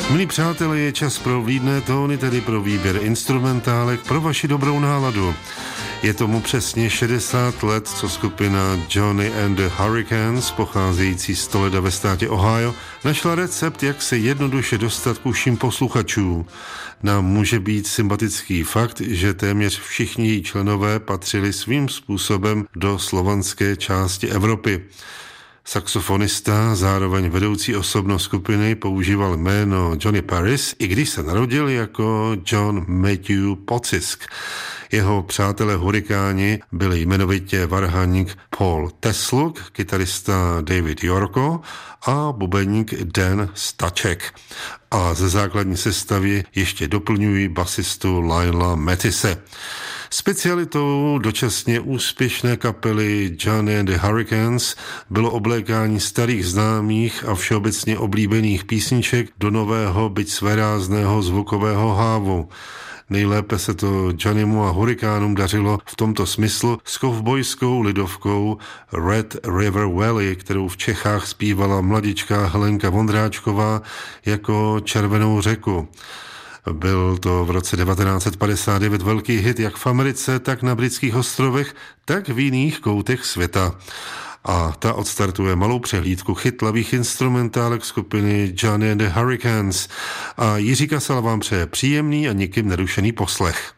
Milí přátelé, je čas pro vlídné tóny, tedy pro výběr instrumentálek pro vaši dobrou náladu. Je tomu přesně 60 let, co skupina Johnny and the Hurricanes, pocházející z Toleda ve státě Ohio, našla recept, jak se jednoduše dostat k uším posluchačů. Nám může být sympatický fakt, že téměř všichni její členové patřili svým způsobem do slovanské části Evropy. Saxofonista, zároveň vedoucí osobnost skupiny, používal jméno Johnny Paris, i když se narodil jako John Matthew Pocisk. Jeho přátelé hurikáni byli jmenovitě varhaník Paul Tesluk, kytarista David Yorko a bubeník Dan Staček. A ze základní sestavy ještě doplňují basistu Lionela Mathise. Specialitou dočasně úspěšné kapely Johnny and the Hurricanes bylo oblékání starých známých a všeobecně oblíbených písniček do nového, byť svérázného zvukového hávu. Nejlépe se to Johnnymu a Hurikánům dařilo v tomto smyslu s kovbojskou lidovkou Red River Valley, kterou v Čechách zpívala mladičká Helenka Vondráčková jako Červenou řeku. Byl to v roce 1959 velký hit jak v Americe, tak na britských ostrovech, tak v jiných koutech světa. A ta odstartuje malou přehlídku chytlavých instrumentálek skupiny Johnny and the Hurricanes. A Jiří Kasala vám přeje příjemný a nikým nerušený poslech.